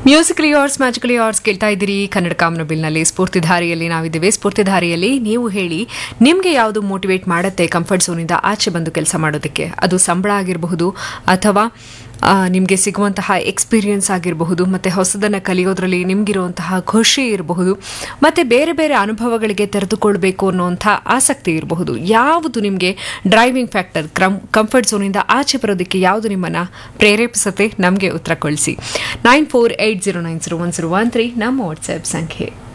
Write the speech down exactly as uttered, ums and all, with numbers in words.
Musically hours magically hours ಕೇಳ್ತಾ ಇದ್ದೀರಿ ಕನ್ನಡ ಕಾಮನಬಿಲ್ನಲ್ಲಿ. ಸ್ಫೂರ್ತಿಧಾರಿಯಲ್ಲಿ ನಾವಿದ್ದೇವೆ. ಸ್ಫೂರ್ತಿಧಾರಿಯಲ್ಲಿ ನೀವು ಹೇಳಿ, ನಿಮಗೆ ಯಾವುದು ಮೋಟಿವೇಟ್ ಮಾಡುತ್ತೆ ಕಂಫರ್ಟ್ ಝೋನಿಂದ ಆಚೆ ಬಂದು ಕೆಲಸ ಮಾಡೋದಕ್ಕೆ? ಅದು ಸಂಬಳ ಆಗಿರಬಹುದು, ಅಥವಾ ನಿಮಗೆ ಸಿಗುವಂತಹ ಎಕ್ಸ್ಪೀರಿಯನ್ಸ್ ಆಗಿರಬಹುದು, ಮತ್ತು ಹೊಸದನ್ನು ಕಲಿಯೋದ್ರಲ್ಲಿ ನಿಮಗಿರುವಂತಹ ಖುಷಿ ಇರಬಹುದು, ಮತ್ತು ಬೇರೆ ಬೇರೆ ಅನುಭವಗಳಿಗೆ ತೆರೆದುಕೊಳ್ಬೇಕು ಅನ್ನೋಂಥ ಆಸಕ್ತಿ ಇರಬಹುದು. ಯಾವುದು ನಿಮಗೆ ಡ್ರೈವಿಂಗ್ ಫ್ಯಾಕ್ಟರ್? ಕ್ರಮ್ ಕಂಫರ್ಟ್ ಝೋನಿಂದ ಆಚೆ ಬರೋದಕ್ಕೆ ಯಾವುದು ನಿಮ್ಮನ್ನು ಪ್ರೇರೇಪಿಸುತ್ತೆ? ನಮಗೆ ಉತ್ತರ ಕಳಿಸಿ. Nine four eight zero nine zero one zero one three ನಮ್ಮ ವಾಟ್ಸ್ಆ್ಯಪ್ ಸಂಖ್ಯೆ.